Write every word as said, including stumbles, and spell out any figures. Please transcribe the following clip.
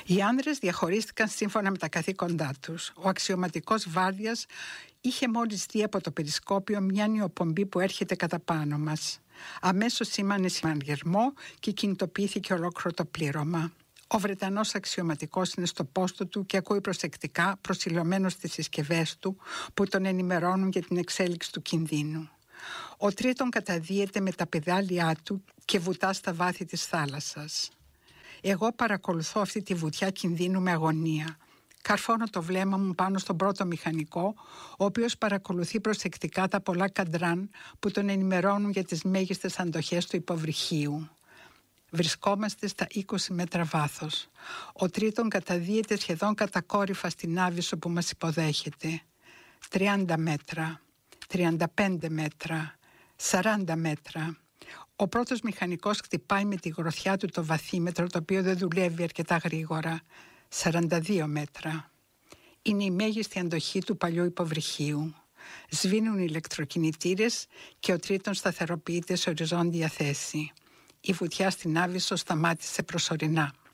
Οι άνδρες διαχωρίστηκαν σύμφωνα με τα καθήκοντά τους. Ο αξιωματικός βάρδιας είχε μόλις δει από το περισκόπιο μια νιοπομπή που έρχεται κατά πάνω μας. Αμέσως σήμανε σημανγερμό και κινητοποιήθηκε ολόκληρο το πλήρωμα. Ο Βρετανός αξιωματικός είναι στο πόστο του και ακούει προσεκτικά, προσιλωμένος στις συσκευές του που τον ενημερώνουν για την εξέλιξη του κινδύνου. Ο Τρίτον καταδύεται με τα πεδάλια του και βουτά στα βάθη της θάλασσας. Εγώ παρακολουθώ αυτή τη βουτιά κινδύνου με αγωνία. Καρφώνω το βλέμμα μου πάνω στον πρώτο μηχανικό, ο οποίος παρακολουθεί προσεκτικά τα πολλά καντράν που τον ενημερώνουν για τις μέγιστες αντοχές του υποβρυχίου. Βρισκόμαστε στα είκοσι μέτρα βάθος. Ο Τρίτον καταδύεται σχεδόν κατακόρυφα στην άβυσσο που μας υποδέχεται. τριάντα μέτρα, τριάντα πέντε μέτρα, σαράντα μέτρα. Ο πρώτος μηχανικός χτυπάει με τη γροθιά του το βαθύμετρο, το οποίο δεν δουλεύει αρκετά γρήγορα. σαράντα δύο μέτρα. Είναι η μέγιστη αντοχή του παλιού υποβρυχίου. Σβήνουν οι ηλεκτροκινητήρες και ο Τρίτον σταθεροποιείται σε οριζόντια θέση. Η βουτιά στην άβυσσο σταμάτησε προσωρινά.